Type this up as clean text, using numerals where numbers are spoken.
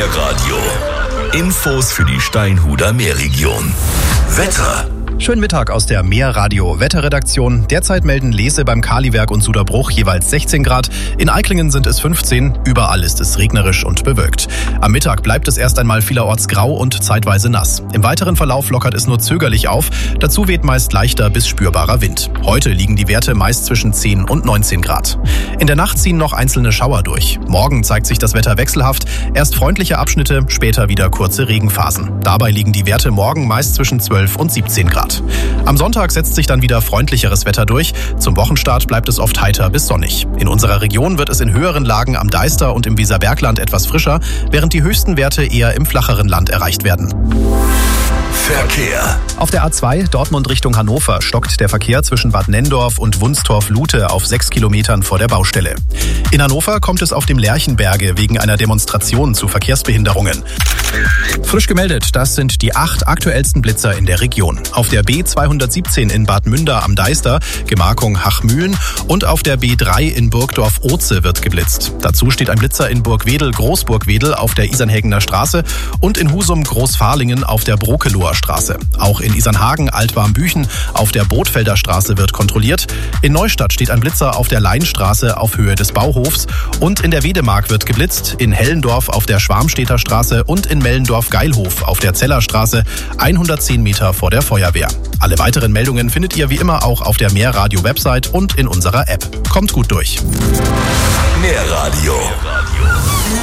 Meerradio. Infos für die Steinhuder Meerregion. Wetter. Schönen Mittag aus der Meerradio-Wetterredaktion. Derzeit melden Lese beim Kaliwerk und Suderbruch jeweils 16 Grad. In Eiklingen sind es 15. Überall ist es regnerisch und bewölkt. Am Mittag bleibt es erst einmal vielerorts grau und zeitweise nass. Im weiteren Verlauf lockert es nur zögerlich auf. Dazu weht meist leichter bis spürbarer Wind. Heute liegen die Werte meist zwischen 10 und 19 Grad. In der Nacht ziehen noch einzelne Schauer durch. Morgen zeigt sich das Wetter wechselhaft. Erst freundliche Abschnitte, später wieder kurze Regenphasen. Dabei liegen die Werte morgen meist zwischen 12 und 17 Grad. Am Sonntag setzt sich dann wieder freundlicheres Wetter durch. Zum Wochenstart bleibt es oft heiter bis sonnig. In unserer Region wird es in höheren Lagen am Deister und im Weserbergland etwas frischer, während die höchsten Werte eher im flacheren Land erreicht werden. Verkehr. Auf der A2 Dortmund Richtung Hannover stockt der Verkehr zwischen Bad Nenndorf und Wunstorf-Lute auf 6 Kilometern vor der Baustelle. In Hannover kommt es auf dem Lerchenberge wegen einer Demonstration zu Verkehrsbehinderungen. Frisch gemeldet, das sind die 8 aktuellsten Blitzer in der Region. Auf der B217 in Bad Münder am Deister, Gemarkung Hachmühlen, und auf der B3 in Burgdorf-Oze wird geblitzt. Dazu steht ein Blitzer in Burgwedel-Großburgwedel auf der Isernhägener Straße und in Husum-Großfahlingen auf der Brokeloher Straße. Auch in Isernhagen Altwarmbüchen auf der Bootfelder Straße wird kontrolliert. In Neustadt steht ein Blitzer auf der Leinstraße auf Höhe des Bauhofs und in der Wedemark wird geblitzt, in Hellendorf auf der Schwarmstedter Straße und in Mellendorf-Geilhof auf der Zellerstraße 110 Meter vor der Feuerwehr. Alle weiteren Meldungen findet ihr wie immer auch auf der Meerradio-Website und in unserer App. Kommt gut durch. Meerradio.